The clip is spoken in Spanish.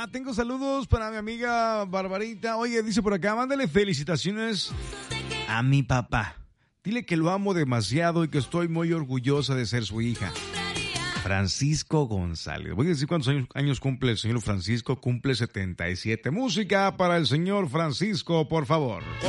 tengo saludos para mi amiga Barbarita. Oye, dice por acá, mándale felicitaciones a mi papá. Dile que lo amo demasiado y que estoy muy orgullosa de ser su hija. Francisco González. Voy a decir cuántos años cumple el señor Francisco. Cumple 77. Música para el señor Francisco, por favor.